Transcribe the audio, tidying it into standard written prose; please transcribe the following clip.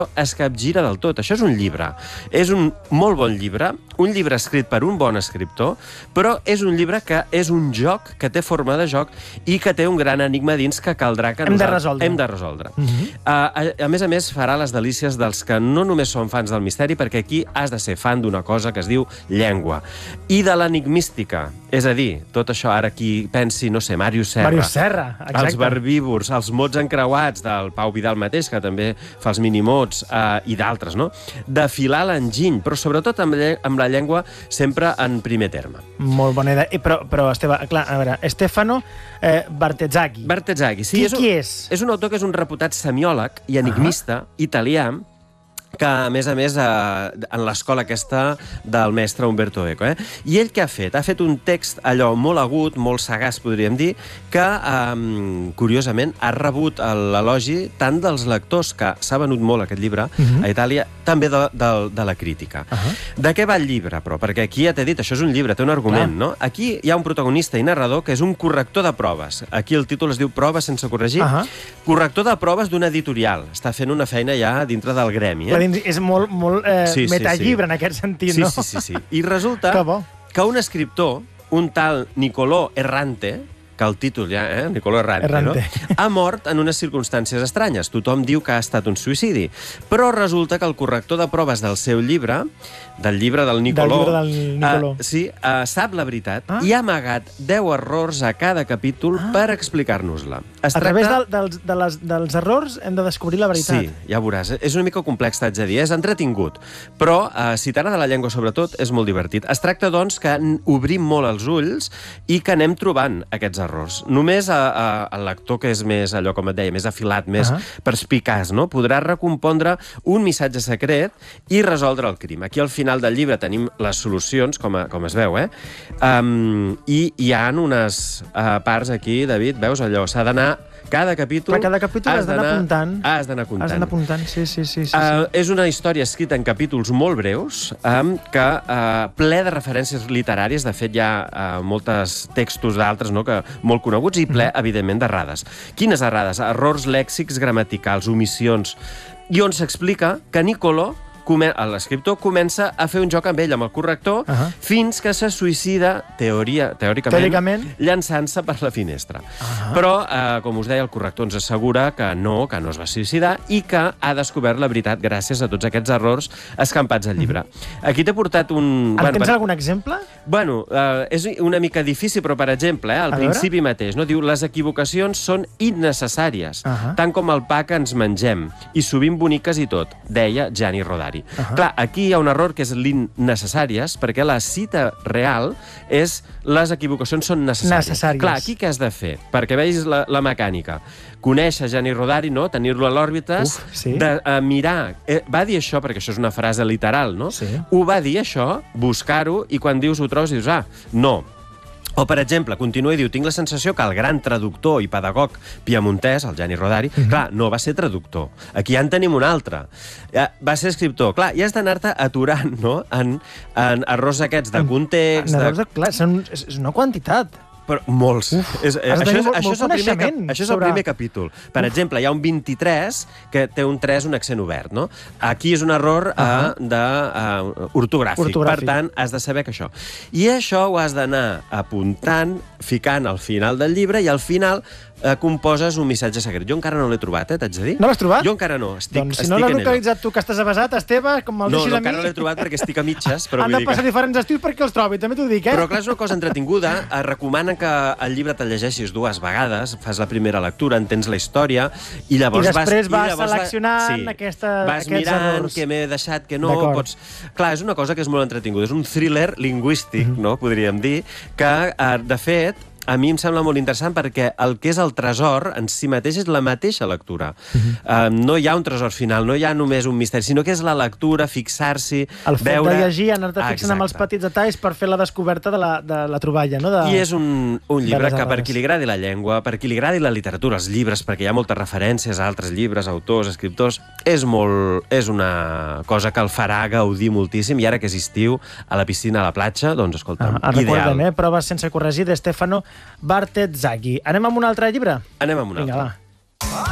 es capgira del tot. Això és un llibre. És un molt bon llibre, un llibre escrit per un bon escriptor, però és un llibre que és un joc, que té forma de joc i que té un gran enigma dins que caldrà que hem de resoldre. A més, farà les delícies dels que no només són fans del misteri, perquè aquí has de ser fan d'una cosa que es diu llengua. I de l'enigmística. És a dir, tot això, ara qui pensi, no sé, Màrius Serra, exacte. Els verbívors, els mots encreuats del Pau Vidal mateix, que també fa els minimots, i d'altres, no? D'afilar l'enginy, però sobretot amb la llengua sempre en primer terme. Molt bona idea. Però Esteve, clar, a veure, Stefano Bartezzaghi. Bartezzaghi, sí. Qui és? És un autor que és un reputat semiòleg i enigmista italià, que, a més, en l'escola aquesta del mestre Umberto Eco. I ell què ha fet? Ha fet un text allò molt agut, molt sagaç, podríem dir, que, curiosament, ha rebut l'elogi tant dels lectors, que s'ha venut molt aquest llibre a Itàlia, també de la crítica. De què va el llibre, però? Perquè aquí ja t'he dit, això és un llibre, té un argument, no? Aquí hi ha un protagonista i narrador que és un corrector de proves. Aquí el títol es diu Proves sense corregir. Corrector de proves d'una editorial. Està fent una feina ja dintre del gremi. És molt metalllibre en aquest sentit, no? Sí. I resulta que un escriptor, un tal Niccolò Errante, que el títol ja, Niccolò Errante, no? Ha mort en unes circumstàncies estranyes. Tothom diu que ha estat un suïcidi. Però resulta que el corrector de proves del seu llibre, del llibre del Niccolò, sap la veritat i ha amagat 10 errors a cada capítol per explicar-nos-la. A través dels errors hem de descobrir la veritat. Sí, ja veuràs. És una mica complex, t'haig de dir. És entretingut. Però, si t'agrada la llengua, sobretot, és molt divertit. Es tracta, doncs, que obrim molt els ulls i que anem trobant aquests errors. Només el lector, que és més, allò com et deia, més afilat, més perspicaç, no? Podrà recompondre un missatge secret i resoldre el crim. Aquí, al final del llibre, tenim les solucions, com es veu, i hi ha unes parts aquí, David, veus allò, s'ha d'anar cada capítol has d'anar apuntant. Has d'anar apuntant. Sí. És una història escrita en capítols molt breus, que ple de referències literàries. De fet, hi ha molts textos d'altres, no?, que molt coneguts, i ple, evidentment, d'errades. Quines errades? Errors lèxics, gramaticals, omissions, i on s'explica que Niccolò, l'escriptor, comença a fer un joc amb ell, amb el corrector, fins que se suïcida, teòricament, llançant-se per la finestra. Però, com us deia, el corrector ens assegura que no es va suïcidar i que ha descobert la veritat gràcies a tots aquests errors escampats al llibre. Aquí t'he portat un... Tens algun exemple? Bueno, és una mica difícil, però, per exemple, al principi mateix, no? Diu, les equivocacions són innecessàries, tant com el pa que ens mengem, i sovint boniques i tot, deia Gianni Rodari. Clar, aquí hi ha un error que és l'innecessàries, perquè la cita real és les equivocacions són necessàries. Clar, aquí què has de fer? Perquè veus la mecànica. Conèixer Gianni Rodari, no? Tenir-lo a l'òrbita, de mirar... Va dir això, perquè això és una frase literal, no? Ho va dir això, buscar-ho, i quan dius ho trobes, dius, no. O, per exemple, continua i diu, tinc la sensació que el gran traductor i pedagog piemontès, el Gianni Rodari, clar, no va ser traductor. Aquí ja en tenim un altre. Va ser escriptor. Clar, ja has d'anar-te aturant, no?, en errors aquests de context... Clar, és una quantitat. Però molts. Això és el primer capítol. Per exemple, hi ha un 23 que té un 3, un accent obert, no? Aquí és un error ortogràfic. Per tant, has de saber que això... I això ho has d'anar apuntant, ficant al final del llibre, i al final composes un missatge secret. Jo encara no l'he trobat, t'haig de dir. No l'has trobat? Jo encara no. Doncs si no l'has localitzat tu, que estàs avasat, Esteve, com me'l deixis a mi... No, encara no l'he trobat perquè estic a mitges. Han de passar diferents estius perquè els trobi, també t'ho dic, Però clar, és una cosa entretinguda. Es recomana que el llibre te'l llegeixis 2 vegades, fas la primera lectura, entens la història, i llavors vas seleccionant aquests errors. Vas mirant què m'he deixat, què no. Clar, és una cosa que és molt entretinguda. És un thriller lingüístic, no?, podríem dir, que, de fet, a mi em sembla molt interessant perquè el que és el tresor en si mateix és la mateixa lectura. No hi ha un tresor final, no hi ha només un misteri, sinó que és la lectura, fixar-s'hi, veure... El fet de llegir, anar-te fixant amb els petits detalls per fer la descoberta de la troballa, no? I és un llibre que per qui li agradi la llengua, per qui li agradi la literatura, els llibres, perquè hi ha moltes referències a altres llibres, autors, escriptors, és una cosa que el farà gaudir moltíssim, i ara que és estiu, a la piscina, a la platja, doncs, escolta'm, ideal. Recordem, Proves sense corregir, de Stefano Bartezzaghi. Anem amb un altre llibre? Anem amb un altre. Vinga, va.